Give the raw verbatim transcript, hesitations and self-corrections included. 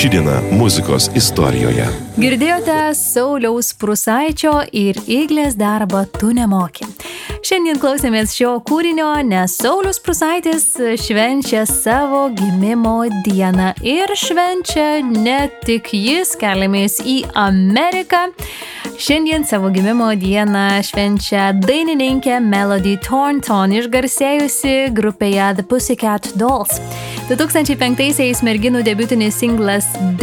Ši diena muzikos istorijoje. Girdėjote Sauliaus Prūsaičio ir Iglės darbą Tu nemoki. Šiandien klausėmės šio kūrinio, nes Saulius Prūsaitis švenčia savo gimimo dieną. Ir švenčia ne tik jis, keliamės į Ameriką. Šiandien savo gimimo dieną švenčia dainininkė Melody Thornton, išgarsėjusi grupėje The Pussycat Dolls. du tūkstančiai penktaisiais merginų debiutinis singlas